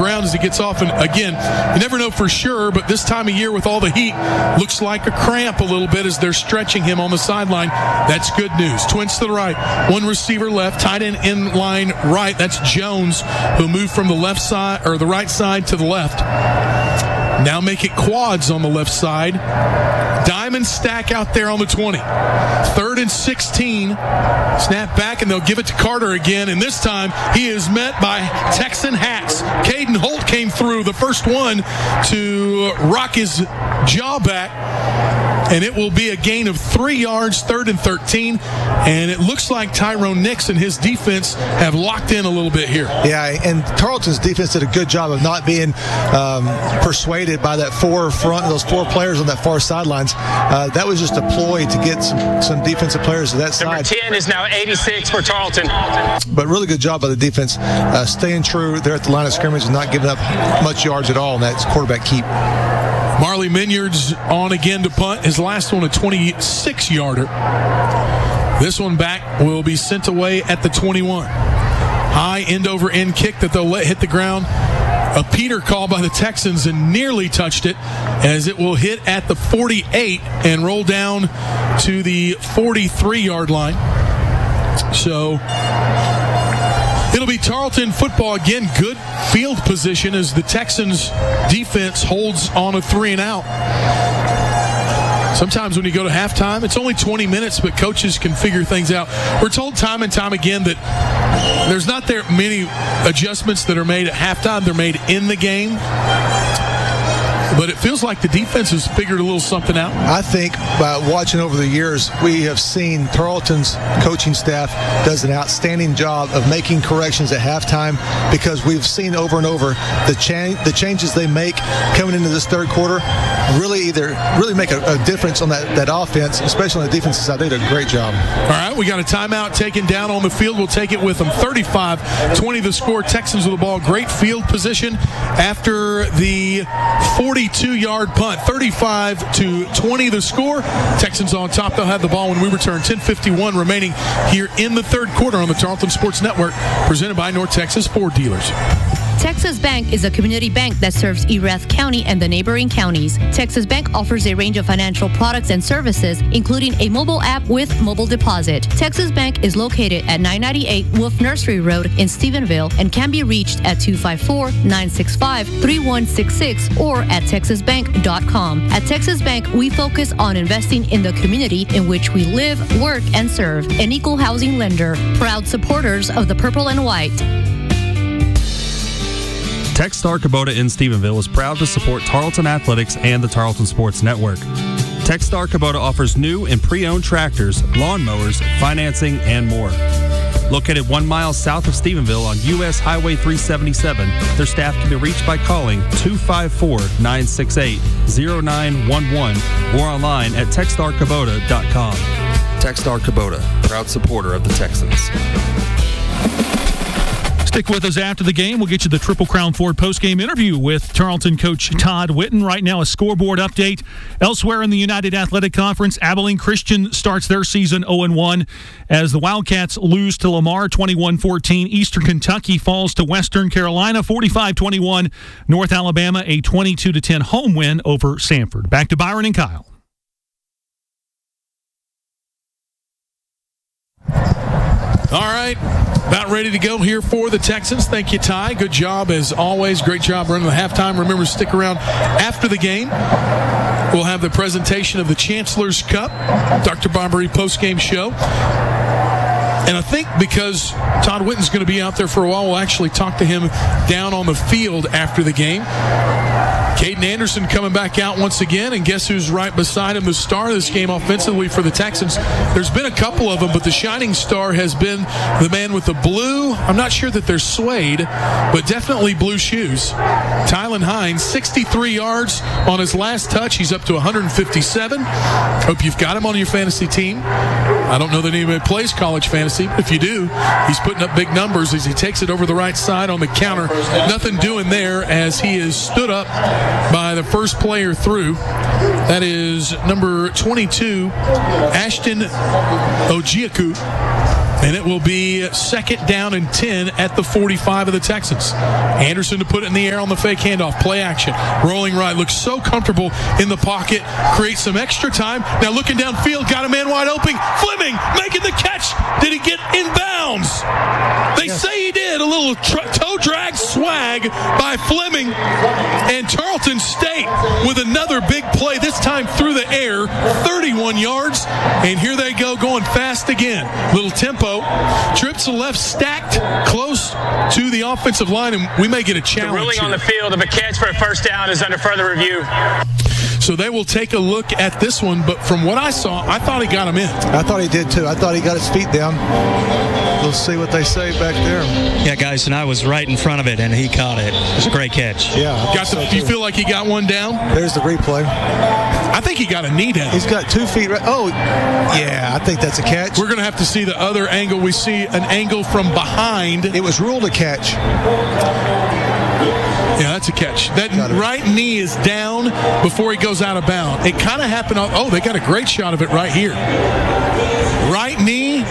ground as he gets off. And again, you never know for sure, but this time of year with all the heat, looks like a cramp a little bit as they're stretching him on the sideline. That's good news. Twins to the right, one receiver left, tight end in line right. That's Jones, who moved from the left side or the right side to the left. Now make it quads on the left side. Diamond stack out there on the 20. 3rd and 16. Snap back, and they'll give it to Carter again. And this time, he is met by Texan hats. Caden Holt came through, the first one to rock his jaw back. And it will be a gain of 3 yards, 3rd and 13. And it looks like Tyrone Nix and his defense have locked in a little bit here. Yeah, and Tarleton's defense did a good job of not being persuaded by those 4 players on that far sidelines. That was just a ploy to get some defensive players to that side. Number 10 is now 86 for Tarleton. But really good job by the defense, staying true there at the line of scrimmage and not giving up much yards at all, and that's quarterback keep. Marley Minyard's on again to punt. His last one, a 26-yarder. This one back will be sent away at the 21. High end-over-end kick that they'll let hit the ground. A Peter call by the Texans and nearly touched it as it will hit at the 48 and roll down to the 43-yard line. So it'll be Tarleton football again. Good field position as the Texans defense holds on a 3-and-out. Sometimes when you go to halftime, it's only 20 minutes, but coaches can figure things out. We're told time and time again that there's not there many adjustments that are made at halftime. They're made in the game. But it feels like the defense has figured a little something out. I think by watching over the years, we have seen Tarleton's coaching staff does an outstanding job of making corrections at halftime, because we've seen over and over the changes they make coming into this third quarter really make a difference on that offense, especially on the defensive side. They did a great job. All right, we got a timeout taken down on the field. We'll take it with them. 35-20 the score. Texans with the ball. Great field position after the 42-yard punt. 35-20 the score. Texans on top. They'll have the ball when we return. 10:51 remaining here in the third quarter on the Tarleton Sports Network, presented by North Texas Ford Dealers. Texas Bank is a community bank that serves Erath County and the neighboring counties. Texas Bank offers a range of financial products and services, including a mobile app with mobile deposit. Texas Bank is located at 998 Wolf Nursery Road in Stephenville and can be reached at 254-965-3166 or at texasbank.com. At Texas Bank, we focus on investing in the community in which we live, work, and serve. An equal housing lender. Proud supporters of the Purple and White. Techstar Kubota in Stephenville is proud to support Tarleton Athletics and the Tarleton Sports Network. Techstar Kubota offers new and pre-owned tractors, lawnmowers, financing, and more. Located 1 mile south of Stephenville on U.S. Highway 377, their staff can be reached by calling 254-968-0911 or online at techstarkubota.com. Techstar Kubota, proud supporter of the Texans. Stick with us after the game. We'll get you the Triple Crown Ford postgame interview with Tarleton coach Todd Whitten. Right now, a scoreboard update. Elsewhere in the United Athletic Conference, Abilene Christian starts their season 0-1 as the Wildcats lose to Lamar 21-14. Eastern Kentucky falls to Western Carolina 45-21. North Alabama a 22-10 home win over Samford. Back to Byron and Kyle. All right, about ready to go here for the Texans. Thank you, Ty. Good job as always. Great job running the halftime. Remember to stick around after the game. We'll have the presentation of the Chancellor's Cup, Dr. Barbery postgame show. And I think because Todd Whitten's going to be out there for a while, we'll actually talk to him down on the field after the game. Caden Anderson coming back out once again, and guess who's right beside him, the star of this game offensively for the Texans. There's been a couple of them, but the shining star has been the man with the blue. I'm not sure that they're suede, but definitely blue shoes. Tylen Hines, 63 yards on his last touch. He's up to 157. Hope you've got him on your fantasy team. I don't know that anybody plays college fantasy, but if you do, he's putting up big numbers as he takes it over the right side on the counter. Nothing doing there as he is stood up by the first player through. That is number 22, Ashton Ojiaku. And it will be 2nd down and 10 at the 45 of the Texans. Anderson to put it in the air on the fake handoff. Play action. Rolling right. Looks so comfortable in the pocket. Creates some extra time. Now looking downfield. Got a man wide open. Fleming making the catch. Did he get in bounds? They say he did. A little toe drag swag by Fleming. And Tarleton State with another big play. This time through the air. 31 yards. And here they go going fast again. Little tempo. Trips to the left, stacked close to the offensive line, and we may get a challenge. The ruling on the field of a catch for a first down is under further review. So they will take a look at this one, but from what I saw, I thought he got him in. I thought he did too. I thought he got his feet down. We'll see what they say back there. Yeah, guys, and I was right in front of it, and he caught it. It was a great catch. Yeah. You feel like he got one down? There's the replay. I think he got a knee down. He's got 2 feet. Oh, yeah, I think that's a catch. We're going to have to see the other angle. We see an angle from behind. It was ruled a catch. Yeah, that's a catch. That right knee is down before he goes out of bounds. It kind of happened on, they got a great shot of it right here. Right knee.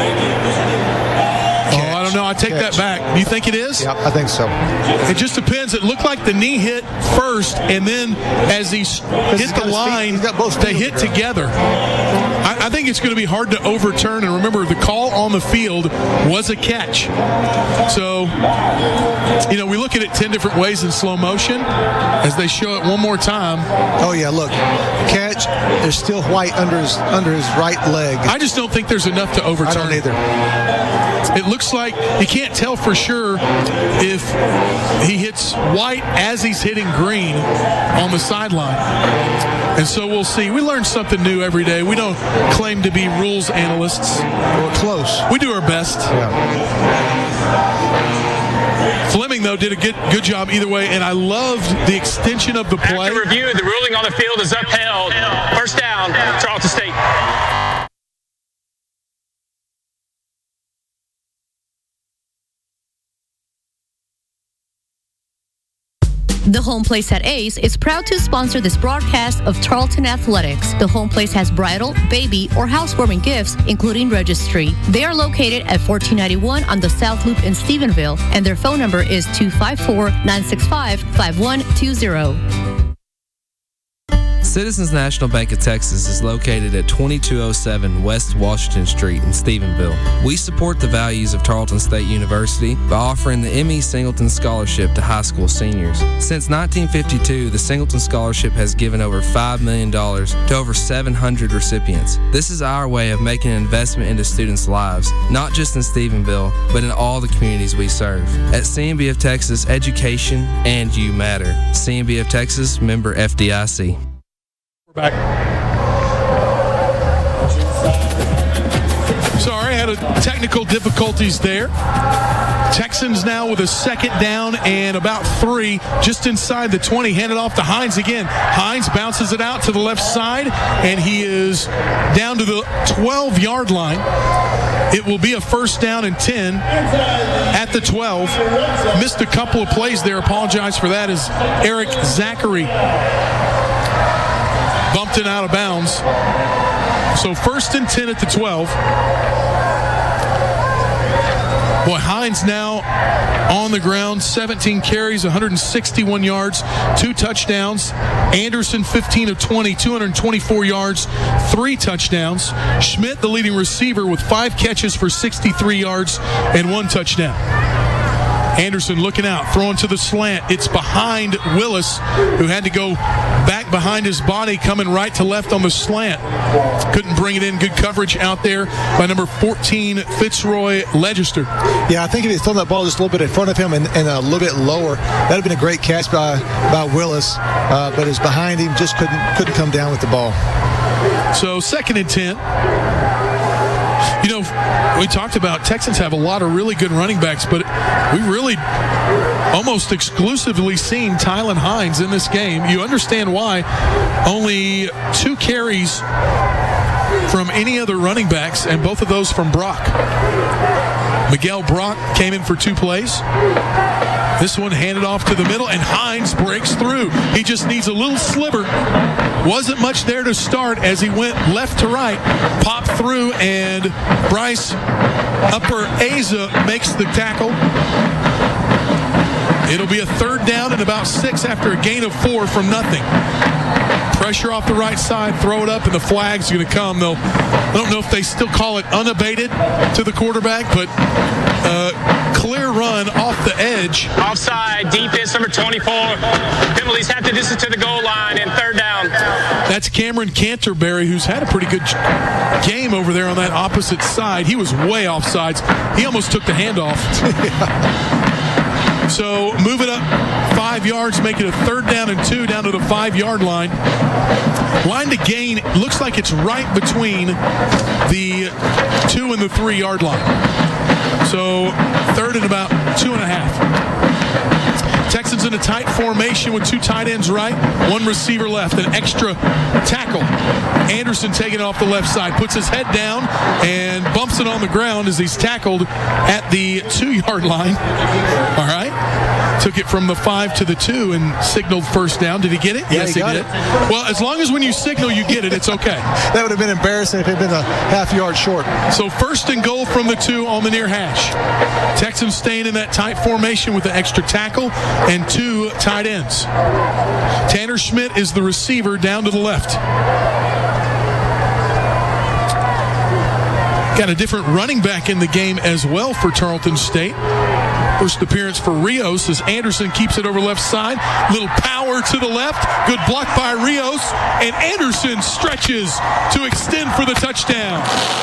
I don't know. I take that back. Do you think it is? Yeah, I think so. It just depends. It looked like the knee hit first, and then as he hit the line, they hit together. I think it's going to be hard to overturn. And remember, the call on the field was a catch. So, we look at it 10 different ways in slow motion as they show it one more time. Oh, yeah, look. Catch. There's still white under his right leg. I just don't think there's enough to overturn. I don't either. It looks like you can't tell for sure if he hits white as he's hitting green on the sideline. And so we'll see. We learn something new every day. We don't claim to be rules analysts. We're close. We do our best. Yeah. Fleming, though, did a good job either way, and I loved the extension of the play. After review, the ruling on the field is upheld. First down, Tarleton State. The Home Place at Ace is proud to sponsor this broadcast of Tarleton Athletics. The Home Place has bridal, baby, or housewarming gifts, including registry. They are located at 1491 on the South Loop in Stephenville, and their phone number is 254-965-5120. Citizens National Bank of Texas is located at 2207 West Washington Street in Stephenville. We support the values of Tarleton State University by offering the M.E. Singleton Scholarship to high school seniors. Since 1952, the Singleton Scholarship has given over $5 million to over 700 recipients. This is our way of making an investment into students' lives, not just in Stephenville, but in all the communities we serve. At CNB of Texas, education and you matter. CNB of Texas, member FDIC. Back. Sorry, had technical difficulties there. Texans now with a 2nd down and about 3 just inside the 20. Handed off to Hines again. Hines bounces it out to the left side, and he is down to the 12-yard line. It will be a 1st down and 10 at the 12. Missed a couple of plays there. Apologize for that as Eric Zachary bumped it out of bounds. So 1st and 10 at the 12. Boy, Hines now on the ground, 17 carries, 161 yards, 2 touchdowns. Anderson, 15 of 20, 224 yards, 3 touchdowns. Schmidt, the leading receiver, with 5 catches for 63 yards and 1 touchdown. Anderson looking out, throwing to the slant. It's behind Willis, who had to go back behind his body, coming right to left on the slant. Couldn't bring it in. Good coverage out there by number 14, Fitzroy Legister. Yeah, I think if he'd thrown that ball just a little bit in front of him and a little bit lower, that would have been a great catch by Willis. But it's behind him, just couldn't come down with the ball. So 2nd and 10. We talked about Texans have a lot of really good running backs, but we really almost exclusively seen Tylen Hines in this game. You understand why. Only 2 carries from any other running backs, and both of those from Brock. Miguel Brock came in for 2 plays. This one handed off to the middle, and Hines breaks through. He just needs a little sliver. Wasn't much there to start as he went left to right, popped through, and Bryce Upper Asa makes the tackle. It'll be a third down and about 6 after a gain of 4 from nothing. Pressure off the right side, throw it up, and the flag's going to come. I don't know if they still call it unabated to the quarterback, but clear run off the edge. Offside, defense number 24. Penalties half the distance to the goal line and third down. That's Cameron Canterbury, who's had a pretty good game over there on that opposite side. He was way off sides. He almost took the handoff. So move it up 5 yards, make it a third down and 2 down to the 5-yard line. Line to gain looks like it's right between the 2 and the 3-yard line. So third and about 2.5. Texans in a tight formation with 2 tight ends right, 1 receiver left, an extra tackle. Anderson taking it off the left side, puts his head down and bumps it on the ground as he's tackled at the 2-yard line. All right. Took it from the 5 to the 2 and signaled first down. Did he get it? Yeah, yes, he did. Well, as long as when you signal you get it, it's okay. That would have been embarrassing if it had been a half yard short. So first and goal from the 2 on the near hash. Texans staying in that tight formation with an extra tackle and 2 tight ends. Tanner Schmidt is the receiver down to the left. Got a different running back in the game as well for Tarleton State. First appearance for Rios as Anderson keeps it over left side. Little power to the left. Good block by Rios. And Anderson stretches to extend for the touchdown.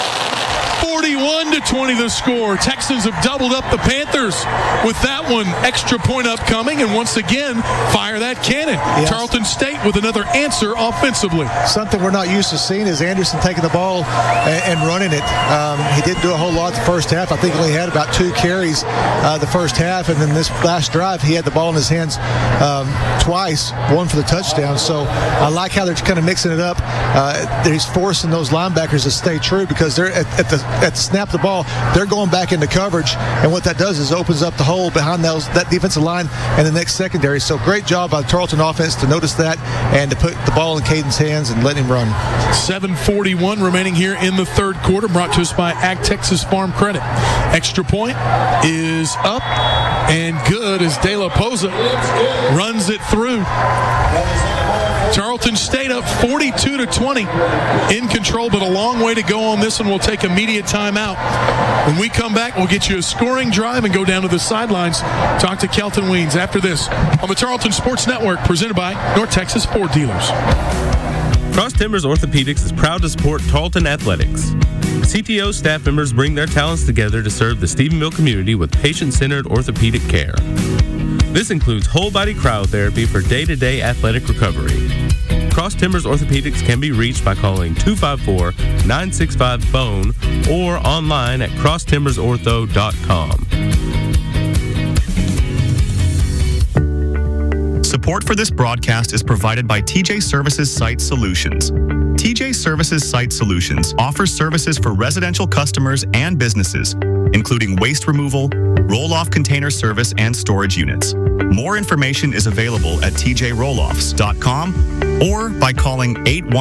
41-20 the score. Texans have doubled up the Panthers with that one. Extra point upcoming, and once again, fire that cannon. Yes. Tarleton State with another answer offensively. Something we're not used to seeing is Anderson taking the ball and running it. He didn't do a whole lot the first half. I think he only had about 2 carries the first half, and then this last drive, he had the ball in his hands twice, 1 for the touchdown. So I like how they're kind of mixing it up. He's forcing those linebackers to stay true because they're at the snap the ball, they're going back into coverage, and what that does is opens up the hole behind that defensive line and the next secondary. So great job by the Tarleton offense to notice that and to put the ball in Caden's hands and let him run. 7:41 remaining here in the third quarter, brought to us by Ag Texas Farm Credit. Extra point is up and good as De La Posa runs it through. Tarleton State up 42-20, in control, but a long way to go on this one. We'll take immediate timeout. When we come back, we'll get you a scoring drive and go down to the sidelines. Talk to Kelton Weens after this on the Tarleton Sports Network, presented by North Texas Ford Dealers. Cross Timbers Orthopedics is proud to support Tarleton Athletics. CTO staff members bring their talents together to serve the Stephenville community with patient-centered orthopedic care. This includes whole-body cryotherapy for day-to-day athletic recovery. Cross Timbers Orthopedics can be reached by calling 254-965-PHONE or online at crosstimbersortho.com. Support for this broadcast is provided by TJ Services Site Solutions. TJ Services Site Solutions offers services for residential customers and businesses, including waste removal, roll-off container service, and storage units. More information is available at tjrolloffs.com or by calling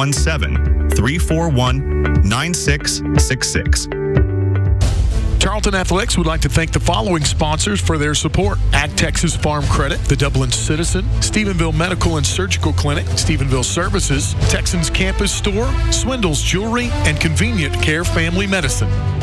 817-341-9666. Tarleton Athletics would like to thank the following sponsors for their support: Ag Texas Farm Credit, the Dublin Citizen, Stephenville Medical and Surgical Clinic, Stephenville Services, Texans Campus Store, Swindle's Jewelry, and Convenient Care Family Medicine.